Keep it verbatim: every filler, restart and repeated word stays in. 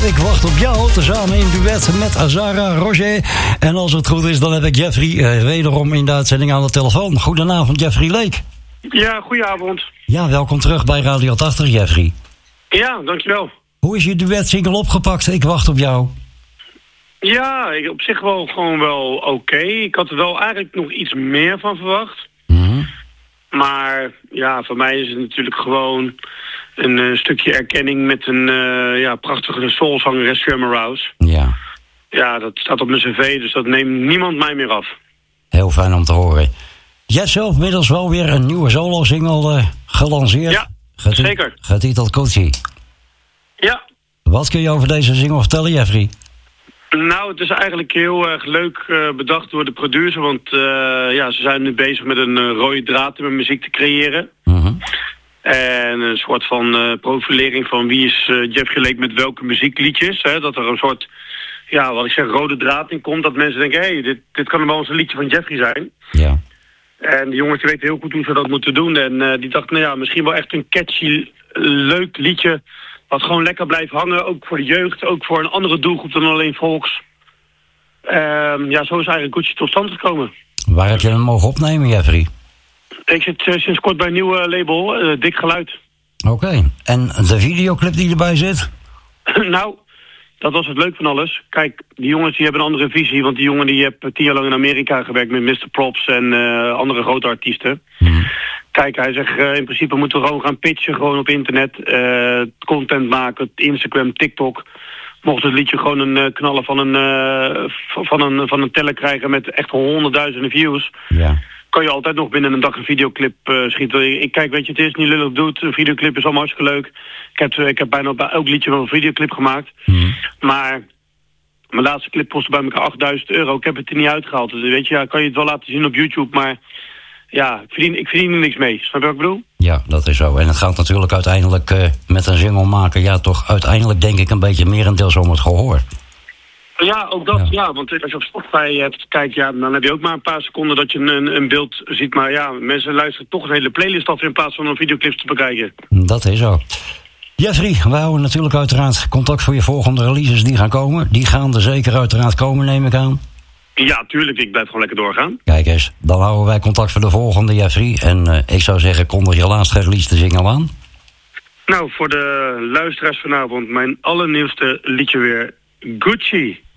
Ik wacht op jou, tezamen in duet met Azara Roger. En als het goed is, dan heb ik Jeffrey uh, wederom in de uitzending aan de telefoon. Goedenavond, Jeffrey Leek. Ja, goedenavond. Ja, welkom terug bij Radio tachtig, Jeffrey. Ja, dankjewel. Hoe is je duet-single opgepakt? Ik wacht op jou. Ja, ik, op zich wel gewoon wel oké. Okay. Ik had er wel eigenlijk nog iets meer van verwacht. Mm-hmm. Maar ja, voor mij is het natuurlijk gewoon een uh, stukje erkenning met een uh, ja, prachtige soulzangeres, Sherman Rouse. Ja. Ja, dat staat op mijn cv, dus dat neemt niemand mij meer af. Heel fijn om te horen. Jij hebt zelf inmiddels wel weer een nieuwe solo-single uh, gelanceerd. Ja, Getit- zeker. Getiteld Koetsie. Ja. Wat kun je over deze single vertellen, Jeffrey? Nou, het is eigenlijk heel erg leuk uh, bedacht door de producer, want uh, ja, ze zijn nu bezig met een uh, rode draad om muziek te creëren. Mm-hmm. En een soort van uh, profilering van wie is uh, Jeffrey Leek met welke muziekliedjes. Hè? Dat er een soort, ja, wat ik zeg, rode draad in komt. Dat mensen denken, hé, hey, dit, dit kan wel eens een liedje van Jeffrey zijn. Ja. En de jongens die weten heel goed hoe ze dat moeten doen. En uh, die dachten, nou ja, misschien wel echt een catchy, leuk liedje. Wat gewoon lekker blijft hangen, ook voor de jeugd, ook voor een andere doelgroep dan alleen volks. Uh, ja, zo is eigenlijk Gucci tot stand gekomen. Waar heb je hem mogen opnemen, Jeffrey? Ik zit uh, sinds kort bij een nieuw uh, label, uh, Dik Geluid. Oké, okay. En de videoclip die erbij zit? Nou, dat was het leuk van alles. Kijk, die jongens die hebben een andere visie, want die jongen die heeft tien jaar lang in Amerika gewerkt met mister Props en uh, andere grote artiesten. Mm. Kijk, hij zegt uh, in principe moeten we gewoon gaan pitchen, gewoon op internet, uh, content maken, Instagram, TikTok. Mocht het liedje gewoon een uh, knallen van een, uh, van, een, van een teller krijgen met echt honderdduizenden views. Ja. Kan je altijd nog binnen een dag een videoclip uh, schieten. Ik kijk, weet je, het is niet lullig doet. Een videoclip is allemaal hartstikke leuk. Ik heb, ik heb bijna bij elk liedje wel een videoclip gemaakt. Mm. Maar mijn laatste clip kostte bij elkaar achtduizend euro. Ik heb het er niet uitgehaald. Dus weet je, ja, kan je het wel laten zien op YouTube, maar ja, ik verdien, ik verdien er niks mee. Snap je wat ik bedoel? Ja, dat is zo. En het gaat natuurlijk uiteindelijk uh, met een single maken, ja, toch uiteindelijk denk ik een beetje merendeels om het gehoor. Ja, ook dat, ja. ja. Want als je op Spotify hebt, kijk, ja, dan heb je ook maar een paar seconden dat je een, een beeld ziet. Maar ja, mensen luisteren toch een hele playlist af in plaats van een videoclips te bekijken. Dat is zo. Jeffrey, we houden natuurlijk uiteraard contact voor je volgende releases die gaan komen. Die gaan er zeker uiteraard komen, neem ik aan. Ja, tuurlijk. Ik blijf gewoon lekker doorgaan. Kijk eens, dan houden wij contact voor de volgende, Jeffrey. En uh, ik zou zeggen, kondig je laatst gereleased single aan. Nou, voor de luisteraars vanavond mijn allernieuwste liedje weer, Gucci.